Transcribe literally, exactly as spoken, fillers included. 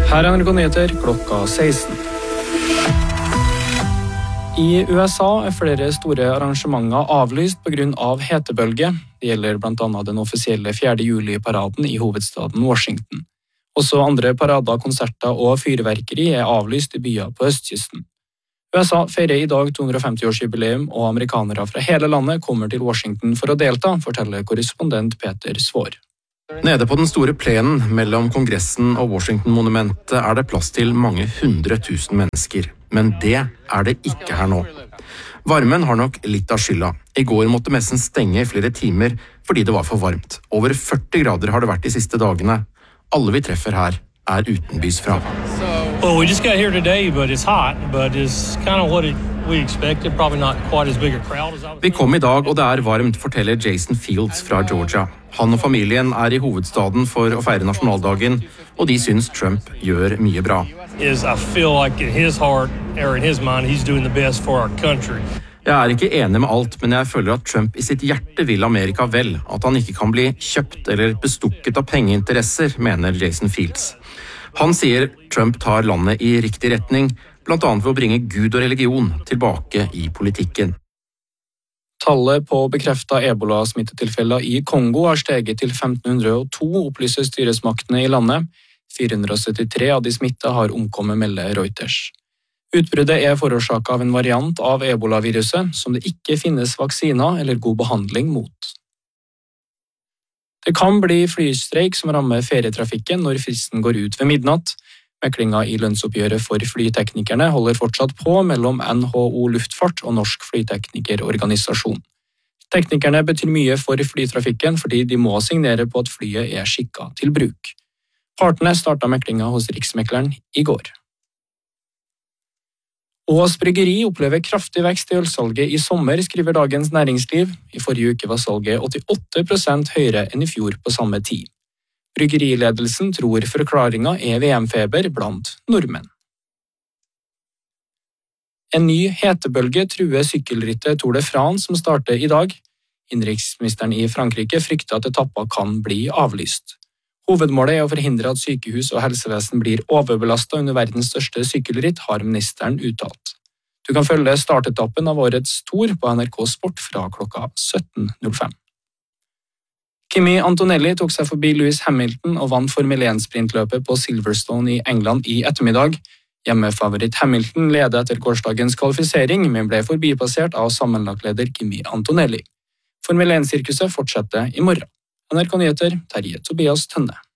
Her er N R K Nyheter klokka seksten. I U S A er flere store arrangementer avlyst på grunn av hetebølge. Det gjelder blant annet den offisielle fjerde juli-paraden i hovedstaden Washington. Også andre parader, konserter og fyrverkeri er avlyst i byer på østkysten. U S A feirer i dag to hundre og femti-årsjubileum, og amerikanere fra hele landet kommer til Washington for å delta, forteller korrespondent Peter Svår. Nede på den store plenen mellom Kongressen og Washington-monumentet er det plass til mange hundre tusen mennesker. Men det er det ikke her nå. Varmen har nok litt av skylda. I går måtte messen stenge i flere timer fordi det var for varmt. Over førti grader har det vært de siste dagene. Alle vi treffer her er utenbys fra. Well, we just got here today, but it's hot, but it's kind of what it, we expected, probably not quite as big a crowd as I was. Vi kom i dag, og det er varmt, forteller Jason Fields fra Georgia. Han og familien er i hovedstaden for å feire nasjonaldagen, og de syns Trump gjør mye bra. Is I feel like in his heart, or in his mind, he's doing the best for our country. Jeg er ikke enig med alt, men jeg føler at Trump i sitt hjerte vil Amerika vel, at han ikke kan bli kjøpt eller bestukket av pengeinteresser, mener Jason Fields. Han sier Trump tar landet i riktig retning, blant annet ved å bringe Gud og religion tilbake i politikken. Tallet på bekreftet ebola-smittetilfeller i Kongo har steget til femten hundre og to, opplyser styresmaktene i landet. fire hundre og syttitre av de smittede har omkommet, melder Reuters. Utbruddet er forårsaket av en variant av ebola-viruset som det ikke finnes vaksiner eller god behandling mot. Det kan bli flystreik som rammer ferietrafikken når fristen går ut ved midnatt. Meklingen i lønnsoppgjøret for flyteknikerne holder fortsatt på mellom N H O Luftfart og Norsk Flyteknikerorganisasjon. Teknikerne betyr mye for flytrafikken fordi de må signere på at flyet er skikket til bruk. Partene startet meklingen hos Riksmekleren i går. Ås Bryggeri opplever kraftig vekst i ølsalget i sommer, skriver Dagens Næringsliv. I forrige uke var salget åttiåtte prosent høyere enn i fjor på samme tid. Bryggeriledelsen tror forklaringen er V M-feber blant nordmenn. En ny hetebølge truer sykkelrittet Tour de France som starter i dag. Innenriksministeren i Frankrike frykter at etapper kan bli avlyst. Hovedmålet er å forhindre at sykehus og helsevesen blir overbelastet under verdens største sykkelritt, har ministeren uttalt. Du kan følge startetappen av årets Tour på N R K Sport fra klokka sytten null fem. Kimi Antonelli tok seg forbi Lewis Hamilton og vant Formel én-sprintløpet på Silverstone i England i ettermiddag. Hjemmefavoritt Hamilton leder etter gårsdagens kvalifisering, men ble forbipassert av sammenlagtleder Kimi Antonelli. Formel én-sirkuset fortsetter i morgen. N R K Nyheter, Terje Tobias Tønne.